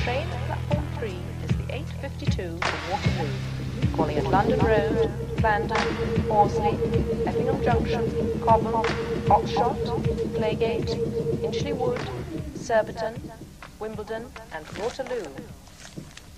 train at platform 3 is the 8:52 to Waterloo, calling at London Road, Clarendon, Horsley, Effingham Junction, Cobham, Oxshott, Claygate, Inchley Wood, Surbiton, Wimbledon and Waterloo.